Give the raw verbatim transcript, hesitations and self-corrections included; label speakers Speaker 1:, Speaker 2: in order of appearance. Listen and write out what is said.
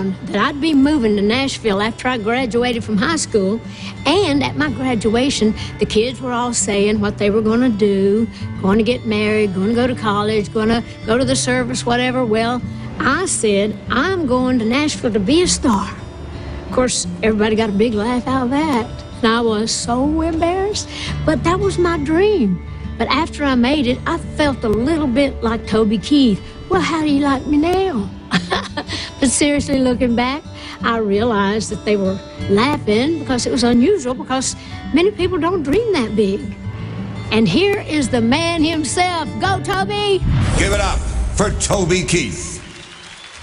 Speaker 1: known that I'd be moving to Nashville after I graduated from high school, and at my graduation, the kids were all saying what they were going to do, going to get married, going to go to college, going to go to the service, whatever. Well, I said, I'm going to Nashville to be a star. Of course, everybody got a big laugh out of that, and I was so embarrassed, but that was my dream. But after I made it, I felt a little bit like Toby Keith. Well, how do you like me now? But seriously, looking back, I realized that they were laughing because it was unusual, because many people don't dream that big. And here is the man himself. Go, Toby!
Speaker 2: Give it up for Toby Keith.